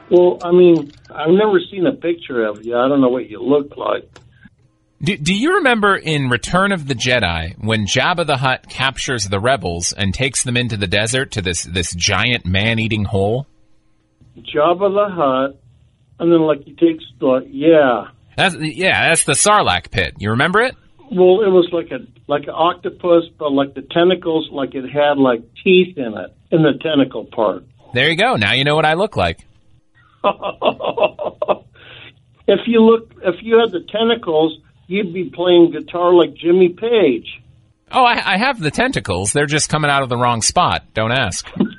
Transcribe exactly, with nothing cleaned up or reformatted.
Well, I mean, I've never seen a picture of you. I don't know what you look like. Do, do you remember in Return of the Jedi when Jabba the Hutt captures the rebels and takes them into the desert to this, this giant man-eating hole? Jabba the Hutt, and then like he takes the yeah. That's yeah, that's the Sarlacc pit. You remember it? Well, it was like a like an octopus, but like the tentacles, like it had like teeth in it in the tentacle part. There you go. Now you know what I look like. If you look, if you had the tentacles, you'd be playing guitar like Jimmy Page. Oh, I, I have the tentacles. They're just coming out of the wrong spot. Don't ask.